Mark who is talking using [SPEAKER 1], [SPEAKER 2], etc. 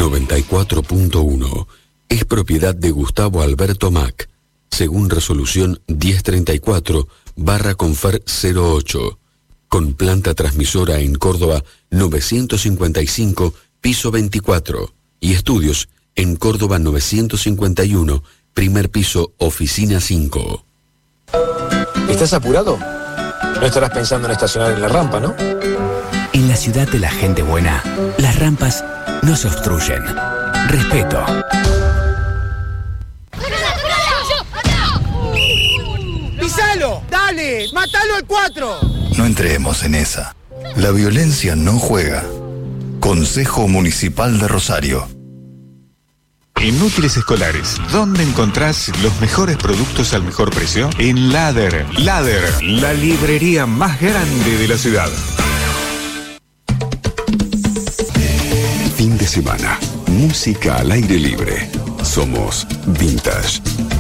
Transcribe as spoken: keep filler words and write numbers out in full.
[SPEAKER 1] noventa y cuatro punto uno es propiedad de Gustavo Alberto Mac, según resolución diez treinta y cuatro barra Confer cero ocho, con planta transmisora en Córdoba novecientos cincuenta y cinco, piso veinticuatro, y estudios en Córdoba novecientos cincuenta y uno, primer piso, oficina cinco.
[SPEAKER 2] ¿Estás apurado? No estarás pensando en estacionar en la rampa, ¿no?
[SPEAKER 3] En la ciudad de la gente buena, las rampas no se obstruyen. Respeto.
[SPEAKER 4] ¡Pisalo! ¡Dale! ¡Mátalo al cuatro!
[SPEAKER 5] No entremos en esa. La violencia no juega. Consejo Municipal de Rosario.
[SPEAKER 6] En Útiles Escolares, ¿dónde encontrás los mejores productos al mejor precio? En Lader. Lader, la librería más grande de la ciudad.
[SPEAKER 1] Fin de semana. Música al aire libre. Somos Vintage.